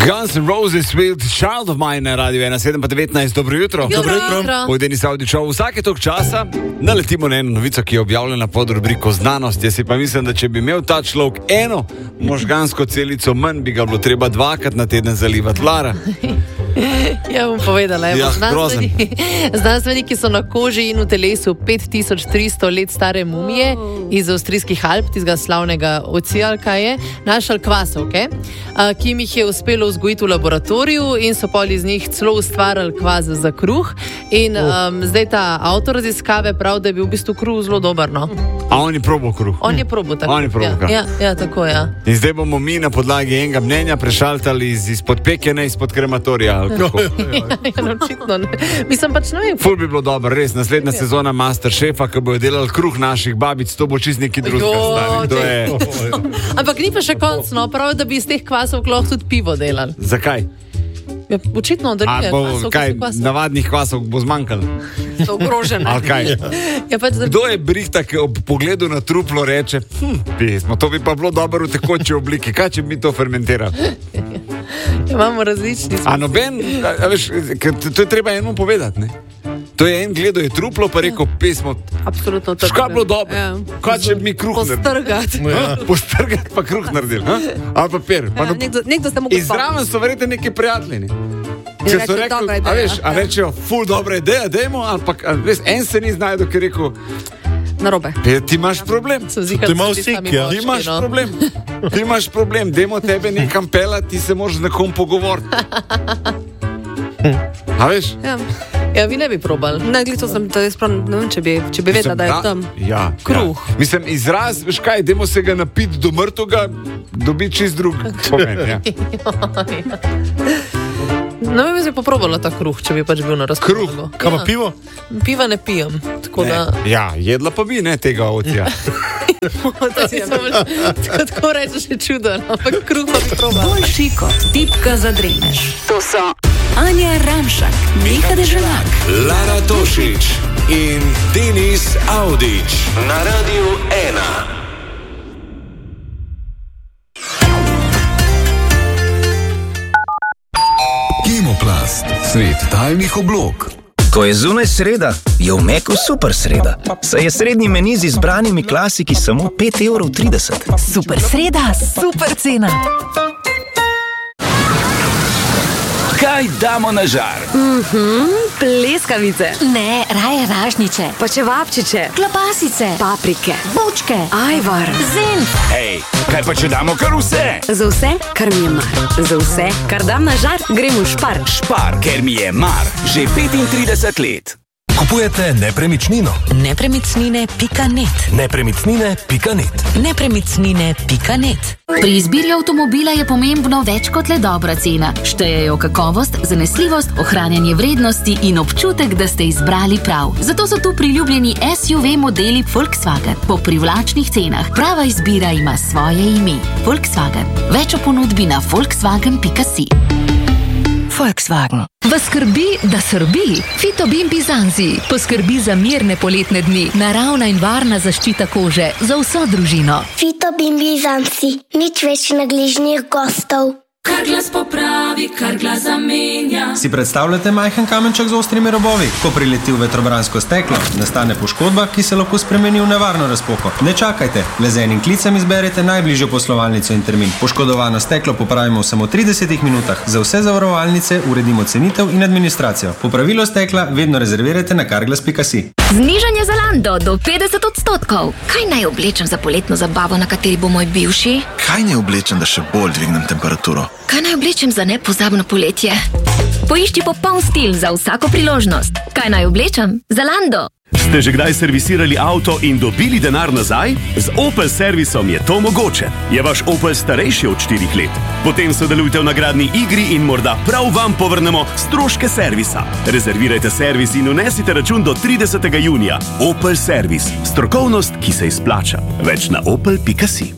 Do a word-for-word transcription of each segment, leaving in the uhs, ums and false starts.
Guns N' Roses with Child of Mine na Radio ena sedem pa devetnajst. Dobro jutro. Dobro jutro. V Denis Audić Show vsake tok časa naletimo na eno novico, ki je objavljena pod rubriko Znanost. Jaz si pa mislim, da če bi imel ta človek eno možgansko celico manj, bi ga bilo treba dvakrat na teden zalivati. Lara. Ja, bom povedala. Ja, znanstveniki, znanstveniki so na koži in v telesu pet tisoč tristo let stare mumije iz avstrijskih Alp, tistega slavnega ocealka je, našli kvasovke, ki jim jih je uspelo vzgojiti v laboratoriju in so pol iz njih celo ustvarjali kvas za kruh. In um, zdaj ta avtor raziskave pravi, da je bil v bistvu kruh zelo dober. No? A on je probal kruh? On je probal, tako. On je probal, ja, ja, ja, tako, ja. In zdaj bomo mi na podlagi enega mnenja prešaltali iz, izpod pekene, izpod krematorija. ja, ja, očitno ne. Mislim pač ne vem. Ful bi bilo dobro, res. Naslednja ja. sezona Masterchefa, ki bojo delali kruh naših babic, to bo čist neki drugega. Je... Ampak ni pa še konc, no, prav, da bi iz teh kvasov lahko tudi pivo delali. Zakaj? Ja, očitno, da ni. Bo, kvasov, kaj, navadnih kvasov bo zmanjkalo? So ogrožene. Ja, pač, da... Kdo je brihta, ki ob pogledu na truplo reče, hm, pismo, to bi pa bilo dobro v tekoči obliki, kaj če bi to fermentirali? Imamo različni. A noben, a veš, to je treba eno povedati, ne? To je en gledal, je truplo, pa rekel, pismo, absolutno tako. Škaj bilo dobro, ja. Kaj če bi mi kruh naredili? Postrgati. Ja. Postrgati pa kruh naredili, ali papir. Ja, no, nekdo, nekdo ste mogli izraven so verjete neki prijatelji. Če so rekli, a veš, a rečejo, ful dobra ideja, dejmo, ampak veš, en se ni znajdo, ki je rekel, narobe. Ti imaš problem. Ti imaš sik, ja. Ti imaš problem. Ti imaš problem. Dajmo tebe nekam pelati, ti se moraš z nekom pogovoriti. A veš? Ja. Ja, vi ne bi probali. Ne, glito sem, da jaz prav, ne vem, če bi, če bi vedela, da je tam ja, kruh. Ja. Mislim, izraz, veš kaj, dajmo se ga napiti do mrtvega, dobi čist drug pomen, ja. No, bi se pa probala ta kruh, če bi pač bil na razpolago. Kruh, kaj pa pivo? Piva ne pijem, tako ne. da... Ja, jedla pa bi, ne, tega ocija. Tako rečeš, je čudo, ampak kruh pa bi probala. Boljši kot tipka za dremež. To so Anja Ramšak, Miha Deželak, Lara Tošić in Denis Audić na Radio ena. Kemoplast, svet talnih oblog. Ko je zunaj sreda, je v Meku super sreda. Saj je srednji meni z izbranimi klasiki samo pet evrov trideset. Super sreda, super cena. Kaj damo na žar? Mhm, pleskavice. Ne, raje ražniče. Pa čevapčiče. Klobasice. Paprike. Bučke. Ajvar. Zenf. Ej, kaj pa če damo kar vse? Za vse, kar mi je mar. Za vse, kar dam na žar, grem v Špar. Špar, ker mi je mar. Že petintrideset let. Kupujete nepremičnino? Nepremičnine pika net. Nepremičnine pika net. Nepremičnine pika net. Pri izbiri avtomobila je pomembno več kot le dobra cena. Štejejo kakovost, zanesljivost, ohranjanje vrednosti in občutek, da ste izbrali prav. Zato so tu priljubljeni S U V modeli Volkswagen po privlačnih cenah. Prava izbira ima svoje ime. Volkswagen. Več o ponudbi na volkswagen pika si. Volkswagen. Vas skrbi, da srbi? Fitobin Bizanzi poskrbi za mirne poletne dni, naravna in varna zaščita kože za vso družino. Fitobin Bizanzi, nič več nagližnih gostov. Kar glas popravi, kar glas zamenja. Si predstavljate majhen kamenček z ostrimi robovi? Ko prileti v vetrobransko steklo, nastane poškodba, ki se lahko spremeni v nevarno razpoko. Ne čakajte, le z enim klicem izberete najbližjo poslovalnico in termin. Poškodovano steklo popravimo v samo tridesetih minutah. Za vse zavarovalnice uredimo cenitev in administracijo. Popravilo stekla vedno rezervirajte na karglas pika si. Znižanje Zalando do petdeset odstotkov. Kaj naj oblečem za poletno zabavo, na kateri bo moj bivši? Kaj naj oblečem, da še bolj dvignem temperaturo? Kaj naj oblečem za nepozabno poletje? Poišči popoln stil za vsako priložnost. Kaj naj oblečem? Zalando. Ste že kdaj servisirali avto in dobili denar nazaj? Z Opel servisom je to mogoče. Je vaš Opel starejši od štirih let? Potem sodelujte v nagradni igri in morda prav vam povrnemo stroške servisa. Rezervirajte servis in unesite račun do tridesetega junija. Opel servis. Strokovnost, ki se izplača. Več na opel pika si.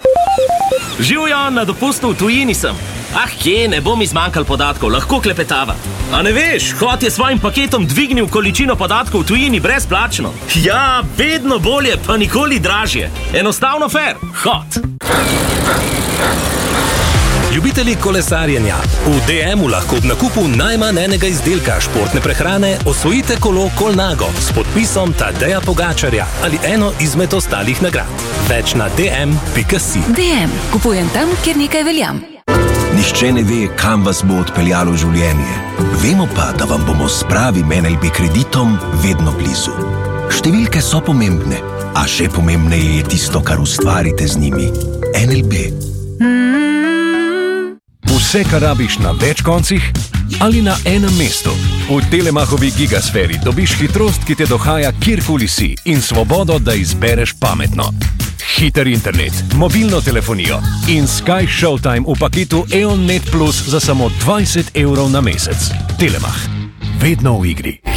Živjo, na dopustu v tujini sem. Ah, kje, ne bom izmanjkal podatkov, lahko klepetava. A ne veš, Hot je svojim paketom dvignil količino podatkov v tujini brezplačno. Ja, vedno bolje, pa nikoli dražje. Enostavno fair. Hot. Ljubitelji kolesarjenja, v D M-u lahko ob nakupu najmanj enega izdelka športne prehrane osvojite kolo Colnago s podpisom Tadeja Pogačarja ali eno izmed ostalih nagrad. Več na d m pika si. D M. Kupujem tam, kjer nekaj veljam. Nihče ne ve, kam vas bo odpeljalo življenje. Vemo pa, da vam bomo s pravim N L B kreditom vedno blizu. Številke so pomembne, a še pomembneje je tisto, kar ustvarite z njimi. N L B. Vse, kar rabiš na več koncih ali na enem mestu. V Telemachovi gigasferi dobiš hitrost, ki te dohaja kjerkoli si in svobodo, da izbereš pametno. Hiter internet, mobilno telefonijo in Sky Showtime v paketu E O N Net Plus za samo dvajset evrov na mesec. Telemach. Vedno v igri.